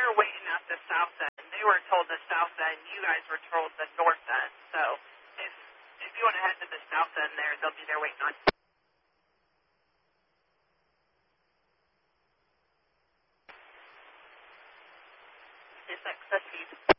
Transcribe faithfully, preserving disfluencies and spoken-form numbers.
were waiting at the south end. They were told the south end. You guys were told the north end. So if if you want to head to the south end there, they'll be there waiting on you. Is that succeed?